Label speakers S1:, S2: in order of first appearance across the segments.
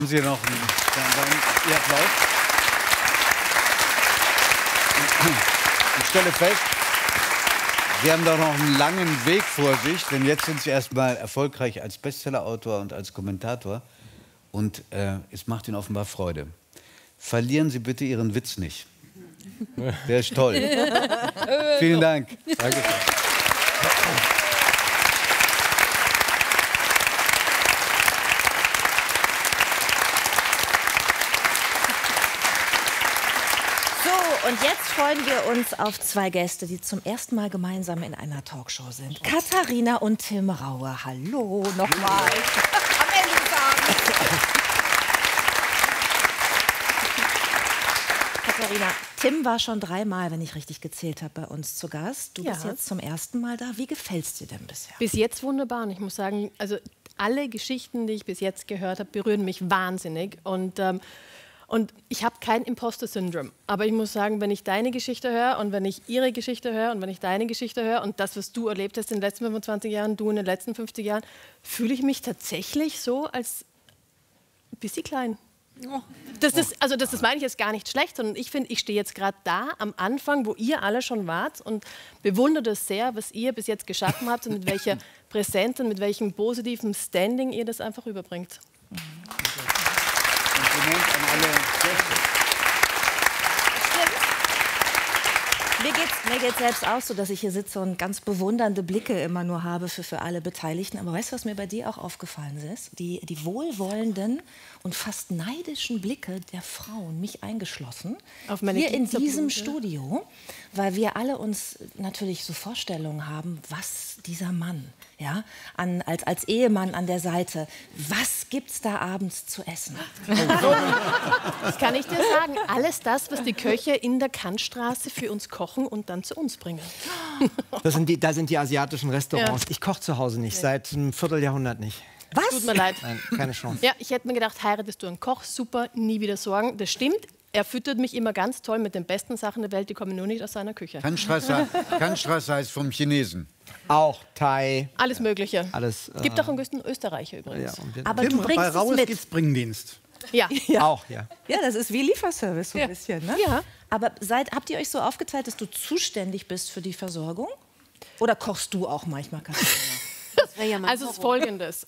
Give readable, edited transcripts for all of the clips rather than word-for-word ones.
S1: Haben Sie noch Ihr Applaus? Ich stelle fest, Sie haben doch noch einen langen Weg vor sich, denn jetzt sind Sie erstmal erfolgreich als Bestsellerautor und als Kommentator. Und es macht Ihnen offenbar Freude. Verlieren Sie bitte Ihren Witz nicht. Der ist toll. Vielen Dank. Danke.
S2: Und jetzt freuen wir uns auf zwei Gäste, die zum ersten Mal gemeinsam in einer Talkshow sind. Katharina und Tim Raue. Hallo nochmal. Am Ende des Abends. Katharina, Tim war schon 3-mal, wenn ich richtig gezählt habe, bei uns zu Gast. Du bist jetzt zum ersten Mal da. Wie gefällt es dir denn bisher?
S3: Bis jetzt wunderbar. Und ich muss sagen, also alle Geschichten, die ich bis jetzt gehört habe, berühren mich wahnsinnig. Und ich habe kein Imposter-Syndrom. Aber ich muss sagen, wenn ich deine Geschichte höre und wenn ich ihre Geschichte höre und wenn ich deine Geschichte höre und das, was du erlebt hast in den letzten 25 Jahren, du in den letzten 50 Jahren, fühle ich mich tatsächlich so als ein bisschen klein. Das meine ich jetzt gar nicht schlecht, sondern ich finde, ich stehe jetzt gerade da am Anfang, wo ihr alle schon wart und bewundere das sehr, was ihr bis jetzt geschaffen habt und mit welcher Präsenz und mit welchem positiven Standing ihr das einfach rüberbringt.
S1: Kompliment an alle Gäste.
S2: Mir geht's selbst auch so, dass ich hier sitze und ganz bewundernde Blicke immer nur habe für alle Beteiligten. Aber weißt du, was mir bei dir auch aufgefallen ist? Die wohlwollenden und fast neidischen Blicke der Frauen, mich eingeschlossen,
S3: auf meine
S2: hier in diesem Studio, weil wir alle uns natürlich so Vorstellungen haben, was dieser Mann, ja, als Ehemann an der Seite, was gibt's da abends zu essen?
S3: Das kann ich dir sagen. Alles das, was die Köche in der Kantstraße für uns kochen und dann zu uns bringen.
S4: Da sind die asiatischen Restaurants. Ja. Ich koche zu Hause nicht, seit einem Vierteljahrhundert nicht.
S2: Was?
S3: Tut mir leid.
S4: Nein, keine Chance.
S3: Ja, ich hätte mir gedacht, heiratest du einen Koch, super, nie wieder Sorgen. Das stimmt. Er füttert mich immer ganz toll mit den besten Sachen der Welt, die kommen nur nicht aus seiner Küche.
S1: Kantstraße heißt vom Chinesen.
S4: Auch Thai.
S3: Alles Mögliche.
S4: Alles.
S3: Gibt auch einen guten Österreicher übrigens.
S4: Ja,
S2: aber du bringst
S5: bei
S2: es
S5: Raues
S2: mit.
S5: gibt's Bringdienst.
S3: Ja.
S4: Auch, ja.
S2: Ja, das ist wie Lieferservice so ein bisschen, ne?
S3: Ja.
S2: Aber habt ihr euch so aufgeteilt, dass du zuständig bist für die Versorgung? Oder kochst du auch manchmal, Katharina?
S3: Das wäre ja mal also es ist Folgendes.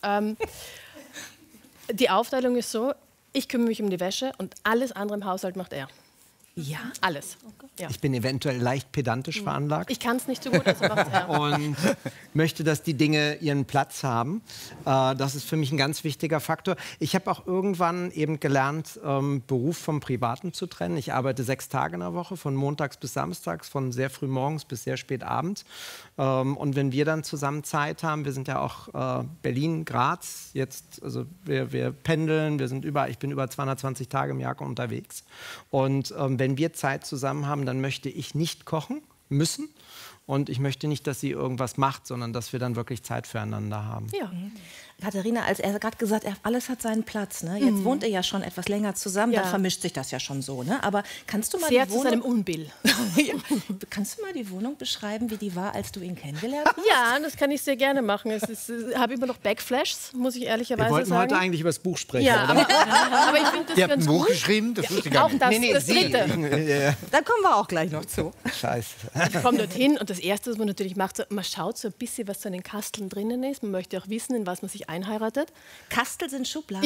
S3: Die Aufteilung ist so, ich kümmere mich um die Wäsche und alles andere im Haushalt macht er.
S2: Ja?
S3: Alles. Ja.
S4: Ich bin eventuell leicht pedantisch veranlagt.
S3: Ich kann es nicht so gut, also macht er.
S4: Und möchte, dass die Dinge ihren Platz haben. Das ist für mich ein ganz wichtiger Faktor. Ich habe auch irgendwann eben gelernt, Beruf vom Privaten zu trennen. Ich arbeite 6 Tage in der Woche, von montags bis samstags, von sehr früh morgens bis sehr spät abends. Und wenn wir dann zusammen Zeit haben, wir sind ja auch Berlin, Graz, jetzt, also wir pendeln, ich bin über 220 Tage im Jahr unterwegs. Und wenn wir Zeit zusammen haben, dann möchte ich nicht kochen müssen. Und ich möchte nicht, dass sie irgendwas macht, sondern dass wir dann wirklich Zeit füreinander haben.
S3: Ja.
S2: Katharina, als er gerade gesagt hat, alles hat seinen Platz. Ne? Jetzt wohnt ihr ja schon etwas länger zusammen, dann vermischt sich das ja schon so. Ne? Aber kannst du mal
S3: sehr
S2: die
S3: zu
S2: Wohnung...
S3: seinem Unbill.
S2: Kannst du mal die Wohnung beschreiben, wie die war, als du ihn kennengelernt hast?
S3: Ja, das kann ich sehr gerne machen. Ich habe immer noch Backflashes, muss ich ehrlicherweise sagen.
S4: Wir wollten heute eigentlich über das Buch sprechen,
S3: ja,
S4: oder?
S3: Aber ich finde das
S1: Ihr habt ein
S3: ganz
S1: Buch
S3: gut.
S1: geschrieben? Das wusste ich gar
S3: Auch
S1: nicht.
S3: das dritte.
S2: Da kommen wir auch gleich noch zu.
S4: Scheiße.
S3: Ich komme dorthin und das Erste, was man natürlich macht, so, man schaut so ein bisschen, was so in den Kasteln drinnen ist. Man möchte auch wissen, in was man sich einheiratet.
S2: Kastel sind Schubladen.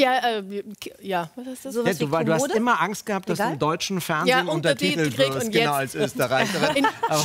S3: Ja, was ist das?
S4: Ja, du hast immer Angst gehabt, dass du im deutschen Fernsehen untertitelt wirst, genau, als Österreicherin.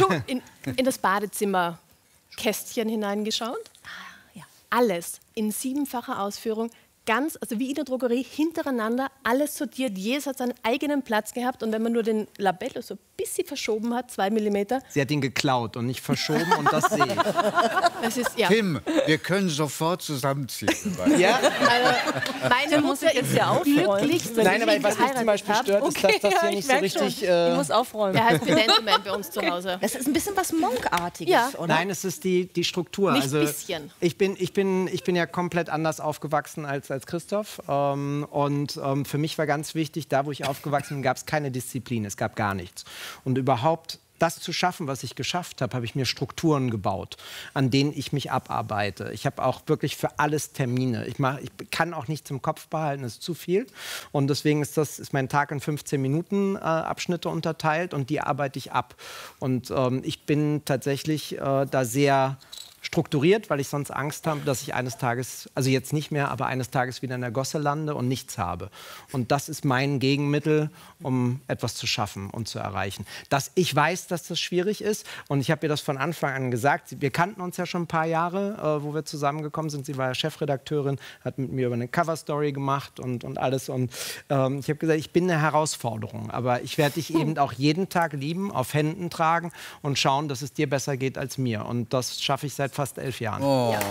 S3: In das Badezimmerkästchen hineingeschaut.
S2: Ja.
S3: Alles in 7-facher Ausführung. Ganz, also wie in der Drogerie, hintereinander, alles sortiert. Jedes hat seinen eigenen Platz gehabt. Und wenn man nur den Labello so ein bisschen verschoben hat, 2 mm.
S4: Sie hat ihn geklaut und nicht verschoben und das sehe ich.
S3: Das ist, ja.
S1: Tim, wir können sofort zusammenziehen.
S4: Ja?
S3: Also, meine Mutter ist ja auch glücklich.
S4: Nein, aber was mich zum Beispiel stört, ist, dass das hier nicht so richtig...
S2: Ich muss aufräumen.
S3: Der heißt Pedantement bei uns zu Hause.
S2: Das ist ein bisschen was Monkartiges,
S3: Ja.
S2: oder?
S4: Nein, es ist die Struktur.
S3: Nicht
S4: also,
S3: bisschen.
S4: Ich bin ja komplett anders aufgewachsen als Christoph. Für mich war ganz wichtig, da wo ich aufgewachsen bin, gab es keine Disziplin, es gab gar nichts. Und überhaupt das zu schaffen, was ich geschafft habe, habe ich mir Strukturen gebaut, an denen ich mich abarbeite. Ich habe auch wirklich für alles Termine. Ich kann auch nichts im Kopf behalten, das ist zu viel. Und deswegen ist mein Tag in 15 Minuten Abschnitte unterteilt und die arbeite ich ab. Und ich bin tatsächlich da sehr strukturiert, weil ich sonst Angst habe, dass ich eines Tages, also jetzt nicht mehr, aber eines Tages wieder in der Gosse lande und nichts habe. Und das ist mein Gegenmittel, um etwas zu schaffen und zu erreichen. Ich weiß, dass das schwierig ist und ich habe ihr das von Anfang an gesagt. Wir kannten uns ja schon ein paar Jahre, wo wir zusammengekommen sind. Sie war ja Chefredakteurin, hat mit mir über eine Coverstory gemacht und alles. Und ich habe gesagt, ich bin eine Herausforderung, aber ich werde dich eben auch jeden Tag lieben, auf Händen tragen und schauen, dass es dir besser geht als mir. Und das schaffe ich seit fast 11 Jahren.
S1: Oh.
S3: Ja.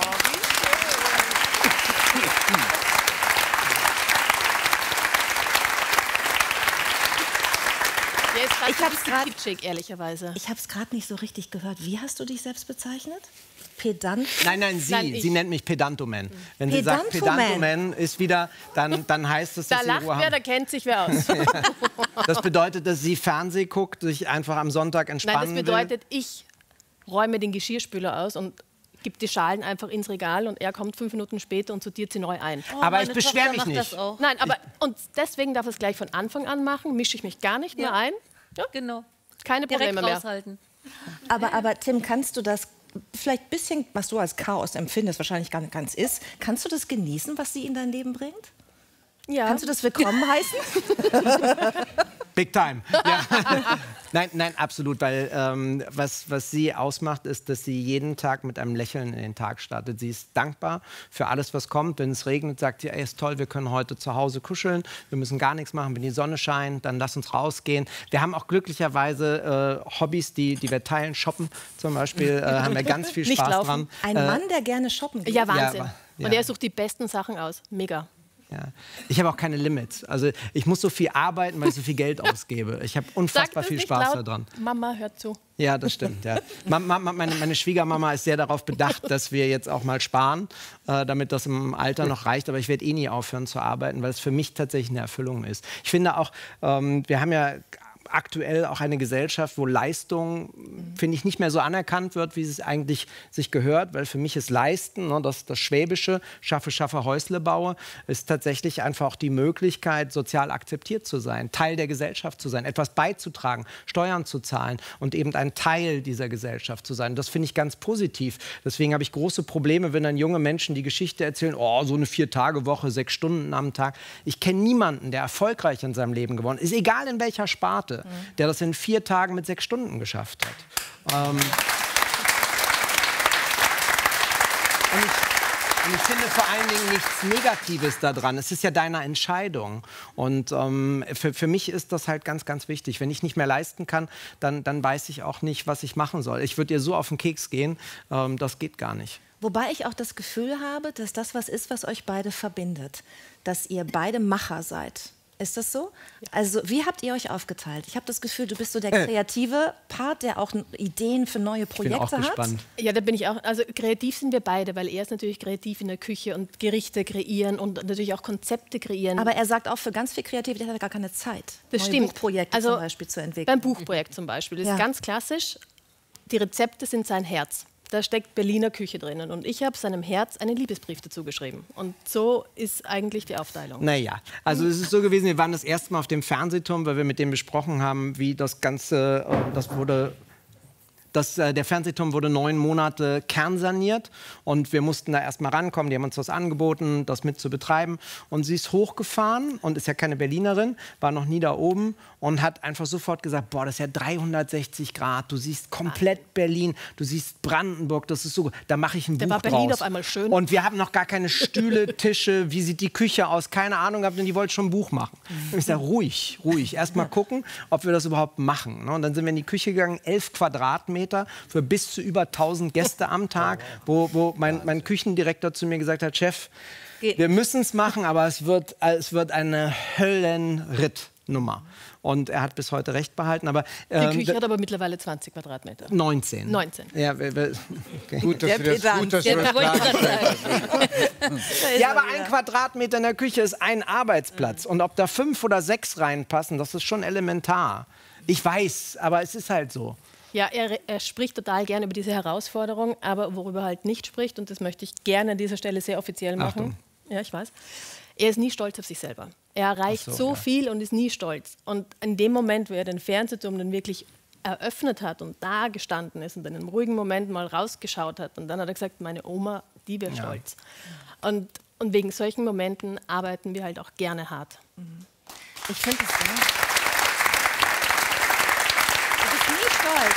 S3: Ich habe es gerade kitschig, ehrlicherweise.
S2: Ich habe es gerade nicht so richtig gehört. Wie hast du dich selbst bezeichnet? Pedant?
S4: Nein, sie nennt mich Pedantoman. Wenn sie sagt, Pedantoman ist wieder, dann heißt es, dass
S3: da lacht wer, da kennt sich wer aus.
S4: Das bedeutet, dass sie Fernsehen guckt, sich einfach am Sonntag entspannen
S3: Nein, das bedeutet, ich räume den Geschirrspüler aus und gebe die Schalen einfach ins Regal und er kommt 5 Minuten später und sortiert sie neu ein.
S5: Oh,
S4: aber ich beschwere mich nicht.
S3: Nein, aber und deswegen darf es gleich von Anfang an machen, mische ich mich gar nicht mehr ein. Ja?
S5: Genau.
S3: Keine Probleme mehr.
S5: Raushalten.
S2: Aber Tim, kannst du das vielleicht ein bisschen, was du als Chaos empfindest, wahrscheinlich gar nicht ganz ist, kannst du das genießen, was sie in dein Leben bringt?
S3: Ja.
S2: Kannst du das willkommen heißen?
S4: Big time. Ja. Nein, absolut, weil was sie ausmacht, ist, dass sie jeden Tag mit einem Lächeln in den Tag startet. Sie ist dankbar für alles, was kommt. Wenn es regnet, sagt sie, ey, ist toll, wir können heute zu Hause kuscheln, wir müssen gar nichts machen, wenn die Sonne scheint, dann lass uns rausgehen. Wir haben auch glücklicherweise Hobbys, die wir teilen, shoppen zum Beispiel, haben wir ganz viel Spaß dran.
S2: Ein Mann, der gerne shoppen geht.
S3: Ja, Wahnsinn.
S4: Ja.
S3: Und er sucht die besten Sachen aus. Mega.
S4: Ja. Ich habe auch keine Limits. Also ich muss so viel arbeiten, weil ich so viel Geld ausgebe. Ich habe unfassbar viel Spaß daran.
S3: Mama, hört zu.
S4: Ja, das stimmt. Ja. Meine Schwiegermama ist sehr darauf bedacht, dass wir jetzt auch mal sparen, damit das im Alter noch reicht. Aber ich werde eh nie aufhören zu arbeiten, weil es für mich tatsächlich eine Erfüllung ist. Ich finde auch, wir haben ja aktuell auch eine Gesellschaft, wo Leistung, finde ich, nicht mehr so anerkannt wird, wie es eigentlich sich gehört, weil für mich ist Leisten, ne, das Schwäbische, schaffe, Häusle baue, ist tatsächlich einfach auch die Möglichkeit, sozial akzeptiert zu sein, Teil der Gesellschaft zu sein, etwas beizutragen, Steuern zu zahlen und eben ein Teil dieser Gesellschaft zu sein. Das finde ich ganz positiv. Deswegen habe ich große Probleme, wenn dann junge Menschen die Geschichte erzählen, oh, so eine 4-Tage-Woche, 6 Stunden am Tag. Ich kenne niemanden, der erfolgreich in seinem Leben geworden ist, egal in welcher Sparte, der das in 4 Tagen mit 6 Stunden geschafft hat. Und ich finde vor allen Dingen nichts Negatives daran. Es ist ja deine Entscheidung. Und für mich ist das halt ganz, ganz wichtig. Wenn ich nicht mehr leisten kann, dann weiß ich auch nicht, was ich machen soll. Ich würde ihr so auf den Keks gehen, das geht gar nicht.
S2: Wobei ich auch das Gefühl habe, dass das was ist, was euch beide verbindet. Dass ihr beide Macher seid. Ist das so? Also wie habt ihr euch aufgeteilt? Ich habe das Gefühl, du bist so der kreative Part, der auch Ideen für neue Projekte hat.
S4: Ich bin auch gespannt.
S3: Ja, da bin ich auch. Also kreativ sind wir beide, weil er ist natürlich kreativ in der Küche und Gerichte kreieren und natürlich auch Konzepte kreieren.
S2: Aber er sagt auch, für ganz viel Kreativität hat er gar keine Zeit.
S3: Das
S2: neue
S3: stimmt.
S2: Buchprojekte zum Beispiel zu entwickeln.
S3: Beim Buchprojekt zum Beispiel. Das ist ganz klassisch. Die Rezepte sind sein Herz. Da steckt Berliner Küche drinnen. Und ich habe seinem Herz einen Liebesbrief dazu geschrieben. Und so ist eigentlich die Aufteilung.
S4: Naja, also es ist so gewesen, wir waren das erste Mal auf dem Fernsehturm, weil wir mit dem besprochen haben, wie das Ganze, der Fernsehturm wurde 9 Monate kernsaniert und wir mussten da erstmal rankommen. Die haben uns das angeboten, das mit zu betreiben. Und sie ist hochgefahren und ist ja keine Berlinerin, war noch nie da oben und hat einfach sofort gesagt, boah, das ist ja 360 Grad, du siehst komplett Berlin, du siehst Brandenburg, das ist so, da mache ich ein Buch
S3: war Berlin
S4: draus.
S3: auf einmal schön.
S4: Und wir haben noch gar keine Stühle, Tische, wie sieht die Küche aus, keine Ahnung gehabt und die wollte schon ein Buch machen. Und ich sage, ruhig, erst mal gucken, ob wir das überhaupt machen. Und dann sind wir in die Küche gegangen, 11 Quadratmeter für bis zu über 1000 Gäste am Tag, wo mein Küchendirektor zu mir gesagt hat, Chef, wir müssen es machen, aber es wird eine Höllenritt. Nummer. Und er hat bis heute recht behalten. Aber,
S3: die Küche hat aber mittlerweile 20 Quadratmeter.
S4: 19.
S3: 19.
S4: Ja, okay.
S1: Gut, dass du das
S4: Ja, aber ein Quadratmeter in der Küche ist ein Arbeitsplatz. Und ob da 5 oder 6 reinpassen, das ist schon elementar. Ich weiß, aber es ist halt so.
S3: Ja, er spricht total gerne über diese Herausforderung, aber worüber er halt nicht spricht, und das möchte ich gerne an dieser Stelle sehr offiziell machen.
S4: Achtung.
S3: Ja, ich weiß. Er ist nie stolz auf sich selber. Er erreicht so viel und ist nie stolz. Und in dem Moment, wo er den Fernsehturm dann wirklich eröffnet hat und da gestanden ist und in einem ruhigen Moment mal rausgeschaut hat, und dann hat er gesagt, meine Oma, die wäre stolz. Und wegen solchen Momenten arbeiten wir halt auch gerne hart.
S2: Ich finde es so. Du bist nie stolz.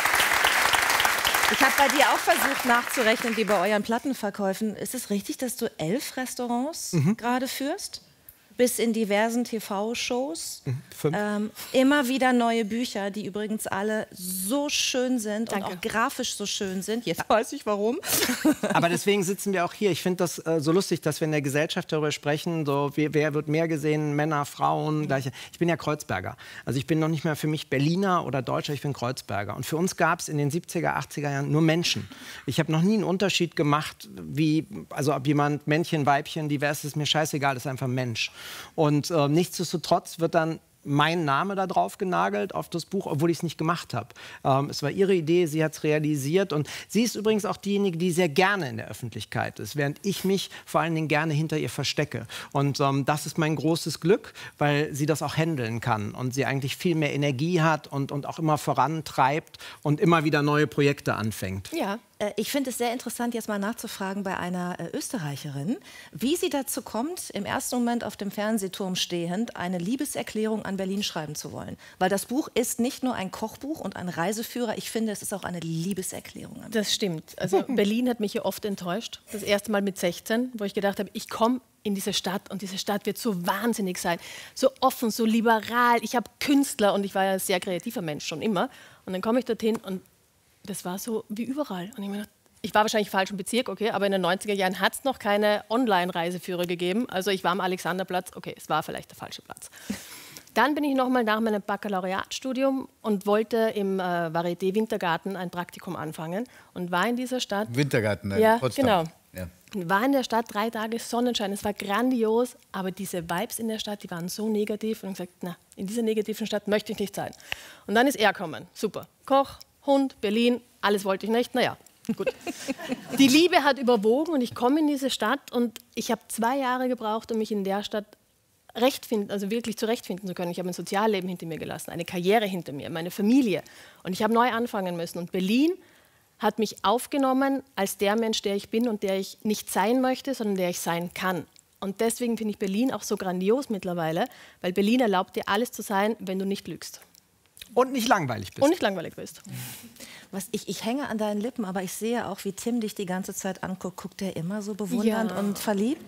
S2: Ich habe bei dir auch versucht nachzurechnen, wie bei euren Plattenverkäufen. Ist es richtig, dass du 11 Restaurants gerade führst? Bis in diversen TV-Shows.
S4: 5.
S2: Immer wieder neue Bücher, die übrigens alle so schön sind
S3: Danke.
S2: und auch grafisch so schön sind. Jetzt weiß ich warum.
S4: Aber deswegen sitzen wir auch hier. Ich finde das so lustig, dass wir in der Gesellschaft darüber sprechen, so, wer wird mehr gesehen, Männer, Frauen, gleiche. Ich bin ja Kreuzberger. Also ich bin noch nicht mehr für mich Berliner oder Deutscher, ich bin Kreuzberger. Und für uns gab es in den 70er, 80er Jahren nur Menschen. Ich habe noch nie einen Unterschied gemacht, also ob jemand Männchen, Weibchen, divers, ist mir scheißegal, das ist einfach ein Mensch. Und nichtsdestotrotz wird dann mein Name da drauf genagelt auf das Buch, obwohl ich es nicht gemacht habe. Es war ihre Idee, sie hat es realisiert. Und sie ist übrigens auch diejenige, die sehr gerne in der Öffentlichkeit ist, während ich mich vor allen Dingen gerne hinter ihr verstecke. Und das ist mein großes Glück, weil sie das auch handeln kann und sie eigentlich viel mehr Energie hat und auch immer vorantreibt und immer wieder neue Projekte anfängt.
S3: Ja.
S2: Ich finde es sehr interessant, jetzt mal nachzufragen bei einer Österreicherin, wie sie dazu kommt, im ersten Moment auf dem Fernsehturm stehend eine Liebeserklärung an Berlin schreiben zu wollen. Weil das Buch ist nicht nur ein Kochbuch und ein Reiseführer, ich finde, es ist auch eine Liebeserklärung an Berlin.
S3: Das stimmt. Also Berlin hat mich hier oft enttäuscht. Das erste Mal mit 16, wo ich gedacht habe, ich komme in diese Stadt und diese Stadt wird so wahnsinnig sein. So offen, so liberal. Ich habe Künstler und ich war ja ein sehr kreativer Mensch schon immer. Und dann komme ich dorthin und das war so wie überall. Und ich war wahrscheinlich falsch im Bezirk, okay, aber in den 90er Jahren hat es noch keine Online-Reiseführer gegeben. Also ich war am Alexanderplatz, okay, es war vielleicht der falsche Platz. Dann bin ich nochmal nach meinem Baccalaureatstudium und wollte im Varieté Wintergarten ein Praktikum anfangen und war in dieser Stadt.
S1: Wintergarten,
S3: ja,
S1: Potsdam.
S3: genau.
S1: Ja.
S3: War in der Stadt 3 Tage Sonnenschein, es war grandios, aber diese Vibes in der Stadt, die waren so negativ. Und ich habe gesagt, na, in dieser negativen Stadt möchte ich nicht sein. Und dann ist er gekommen, super, Koch, Hund, Berlin, alles wollte ich nicht, naja, gut. Die Liebe hat überwogen und ich komme in diese Stadt und ich habe 2 Jahre gebraucht, um mich in der Stadt wirklich zurechtfinden zu können. Ich habe ein Sozialleben hinter mir gelassen, eine Karriere hinter mir, meine Familie und ich habe neu anfangen müssen. Und Berlin hat mich aufgenommen als der Mensch, der ich bin und der ich nicht sein möchte, sondern der ich sein kann. Und deswegen finde ich Berlin auch so grandios mittlerweile, weil Berlin erlaubt dir alles zu sein, wenn du nicht lügst.
S4: Und nicht langweilig bist.
S3: Und nicht langweilig bist.
S2: Ich hänge an deinen Lippen, aber ich sehe auch, wie Tim dich die ganze Zeit anguckt. Guckt er immer so bewundernd und verliebt?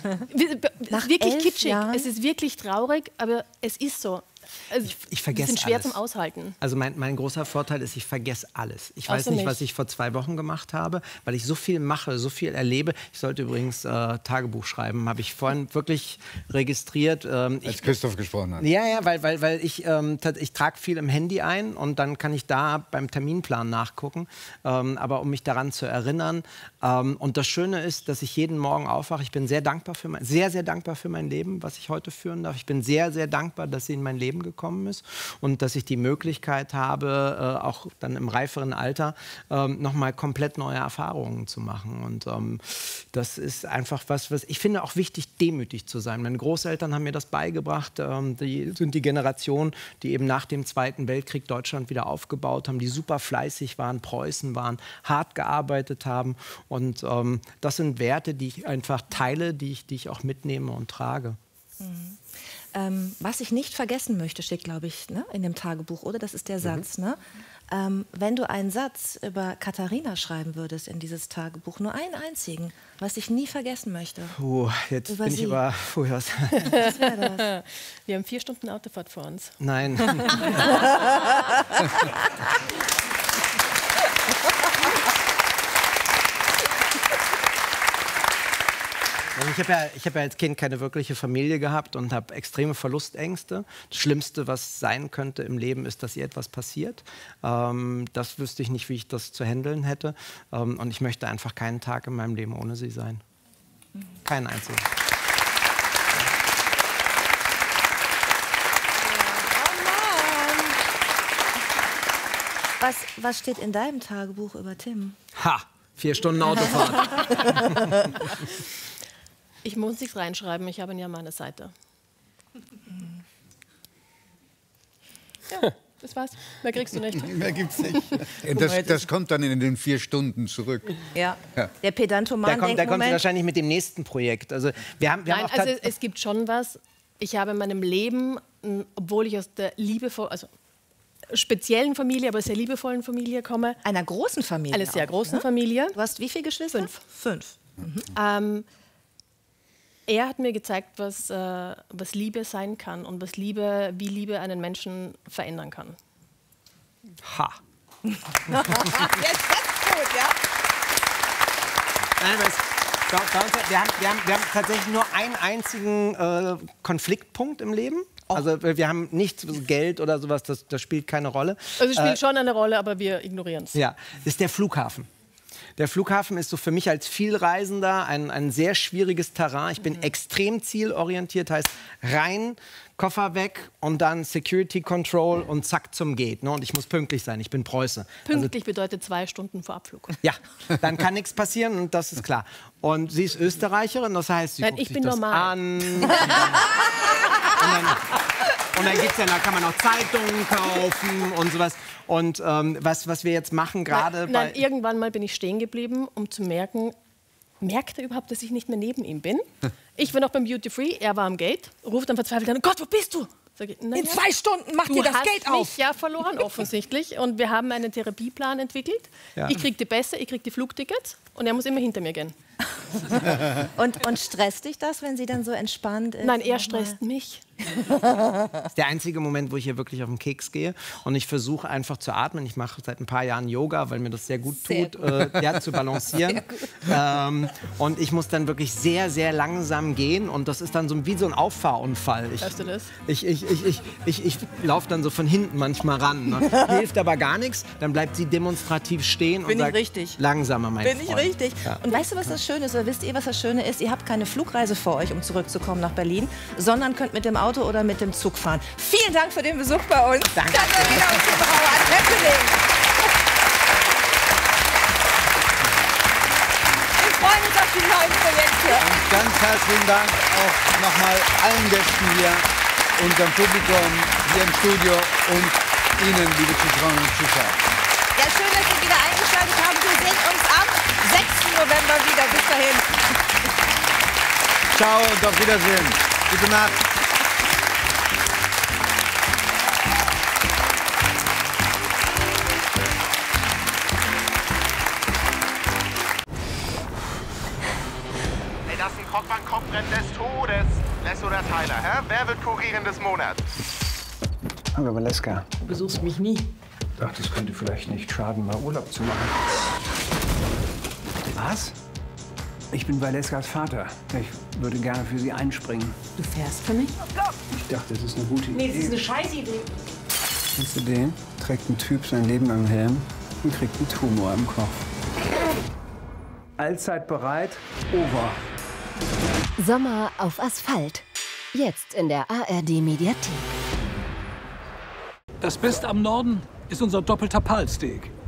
S3: Es ist wirklich
S2: 11
S3: kitschig,
S2: Jahren?
S3: es ist wirklich traurig, aber es ist so. Also,
S4: Ich vergesse
S3: die sind schwer
S4: alles.
S3: zum Aushalten.
S4: Also mein großer Vorteil ist, ich vergesse alles. Ich weiß
S3: Außer
S4: nicht,
S3: mich.
S4: was ich vor 2 Wochen gemacht habe, weil ich so viel mache, so viel erlebe. Ich sollte übrigens Tagebuch schreiben, habe ich vorhin wirklich registriert.
S1: Als Christoph gesprochen hat.
S4: Ja, weil ich trage viel im Handy ein und dann kann ich da beim Terminplan nachgucken. Aber um mich daran zu erinnern. Und das Schöne ist, dass ich jeden Morgen aufwache. Ich bin sehr dankbar sehr dankbar für mein Leben, was ich heute führen darf. Ich bin sehr, sehr dankbar, dass sie in mein Leben gekommen ist und dass ich die Möglichkeit habe, auch dann im reiferen Alter nochmal komplett neue Erfahrungen zu machen. Und das ist einfach was ich finde auch wichtig, demütig zu sein. Meine Großeltern haben mir das beigebracht. Die sind die Generation, die eben nach dem Zweiten Weltkrieg Deutschland wieder aufgebaut haben, die super fleißig waren, Preußen waren, hart gearbeitet haben. Und das sind Werte, die ich einfach teile, die ich auch mitnehme und trage.
S2: Was ich nicht vergessen möchte, steht, glaube ich, ne, in dem Tagebuch, oder? Das ist der Satz. Ne? Wenn du einen Satz über Katharina schreiben würdest in dieses Tagebuch, nur einen einzigen, was ich nie vergessen möchte.
S4: Jetzt
S2: Über
S4: bin ich
S2: sie.
S4: über...
S2: Was wäre das?
S3: Wir haben 4 Stunden Autofahrt vor uns.
S4: Nein. ich hab ja als Kind keine wirkliche Familie gehabt und habe extreme Verlustängste. Das Schlimmste, was sein könnte im Leben, ist, dass ihr etwas passiert. Das wüsste ich nicht, wie ich das zu handeln hätte. Und ich möchte einfach keinen Tag in meinem Leben ohne sie sein. Keinen einzigen.
S2: Was steht in deinem Tagebuch über Tim?
S4: Ha! 4 Stunden Autofahrt.
S3: Ich muss nichts reinschreiben, ich habe ihn ja an meiner Seite. Ja, das war's. Mehr kriegst du nicht.
S1: Mehr gibt's nicht. Das kommt dann in den 4 Stunden zurück.
S2: Ja. Der Pedantoman denkt,
S4: Der kommt wahrscheinlich mit dem nächsten Projekt. Also, wir haben
S3: Nein,
S4: auch
S3: also es gibt schon was. Ich habe in meinem Leben, obwohl ich aus der speziellen Familie, aber sehr liebevollen Familie komme.
S2: Einer großen Familie.
S3: Eine sehr
S2: auch,
S3: großen
S2: ne?
S3: Familie.
S2: Du hast wie viele Geschwister?
S3: 5.
S2: 5.
S3: Er hat mir gezeigt, was Liebe sein kann und wie Liebe einen Menschen verändern kann.
S4: Ha!
S2: Jetzt ist gut, ja?
S4: Nein, wir haben tatsächlich nur einen einzigen Konfliktpunkt im Leben. Also wir haben nichts, Geld oder sowas, das spielt keine Rolle.
S3: Also es spielt schon eine Rolle, aber wir ignorieren es.
S4: Ja, das ist der Flughafen. Der Flughafen ist so für mich als Vielreisender ein sehr schwieriges Terrain. Ich bin extrem zielorientiert, heißt rein, Koffer weg und dann Security Control und zack zum Gate. Ne? Und ich muss pünktlich sein, ich bin Preuße.
S3: Pünktlich bedeutet 2 Stunden vor Abflug.
S4: Ja, dann kann nichts passieren und das ist klar. Und sie ist Österreicherin, das heißt, sie
S3: Nein,
S4: guckt
S3: ich
S4: sich
S3: bin
S4: das
S3: normal.
S4: an. Und dann gibt's ja, da kann man auch Zeitungen kaufen und sowas. Und was wir jetzt machen gerade
S3: Nein, irgendwann mal bin ich stehen geblieben, um zu merken, merkt er überhaupt, dass ich nicht mehr neben ihm bin? Ich war noch beim Duty Free, er war am Gate, ruft dann verzweifelt an, Gott, wo bist du? Sag ich,
S2: In 2 Stunden macht ihr das Gate auf.
S3: Du hast mich ja verloren offensichtlich und wir haben einen Therapieplan entwickelt.
S4: Ja.
S3: Ich krieg die Pässe, ich krieg die Flugtickets und er muss immer hinter mir gehen.
S2: Und stresst dich das, wenn sie dann so entspannt ist?
S3: Nein, er stresst mich.
S4: Das ist der einzige Moment, wo ich hier wirklich auf den Keks gehe. Und ich versuche einfach zu atmen. Ich mache seit ein paar Jahren Yoga, weil mir das sehr gut tut, zu balancieren. Und ich muss dann wirklich sehr, sehr langsam gehen. Und das ist dann so wie so ein Auffahrunfall.
S3: Hörst du das?
S4: Ich laufe dann so von hinten manchmal ran. Ne? Hilft aber gar nichts. Dann bleibt sie demonstrativ stehen und sagt,
S2: richtig?
S4: langsamer, mein Freund.
S2: Bin ich richtig?
S4: Ja.
S2: Und weißt du, was das Schöne ist? Oder wisst ihr, was das Schöne ist? Ihr habt keine Flugreise vor euch, um zurückzukommen nach Berlin, sondern könnt mit dem Auto oder mit dem Zug fahren. Vielen Dank für den Besuch bei uns.
S4: Danke.
S2: Dann mal wieder auf die Brauer Töppeling. Wir freuen uns auf die neuen Projekte.
S1: Und ganz herzlichen Dank auch nochmal allen Gästen hier, unserem Publikum hier im Studio und Ihnen, liebe Zuschauerinnen und Zuschauer.
S2: Ja, schön, dass Sie wieder eingeschaltet haben. Wir sehen uns am 6. November wieder. Bis dahin.
S1: Ciao und auf Wiedersehen. Gute Nacht.
S5: Ey, das ist ein Kopf-an-Kopf-Rennen des Todes. Les oder Tyler, hä? Wer wird Kurierin des Monats?
S6: Hallo Valeska.
S7: Du besuchst mich nie.
S6: Ich dachte, es könnte vielleicht nicht schaden, mal Urlaub zu machen. Was? Ich bin Valeskas Vater. Ich würde gerne für Sie einspringen.
S7: Du fährst für mich?
S6: Ich dachte, das ist eine gute
S7: Nee,
S6: Idee.
S7: das ist eine Scheißidee.
S6: Kennst du den? Trägt ein Typ sein Leben im Helm und kriegt einen Tumor im Kopf. Allzeit bereit, over.
S8: Sommer auf Asphalt. Jetzt in der ARD-Mediathek.
S9: Das Beste am Norden ist unser doppelter Palsteak.